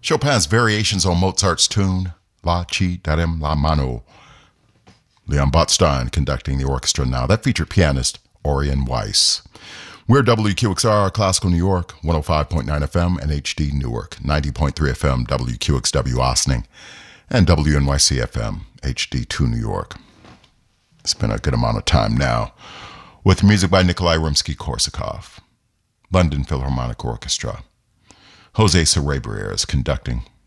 Chopin's variations on Mozart's tune, La Ci Darem la Mano. Leon Botstein conducting the orchestra now. That featured pianist Orion Weiss. We're WQXR, Classical New York, 105.9 FM and HD Newark, 90.3 FM, WQXW Ossining, and WNYC FM, HD2 New York. It's been a good amount of time now, with music by Nikolai Rimsky-Korsakov, London Philharmonic Orchestra. Jose Cerebrier is conducting.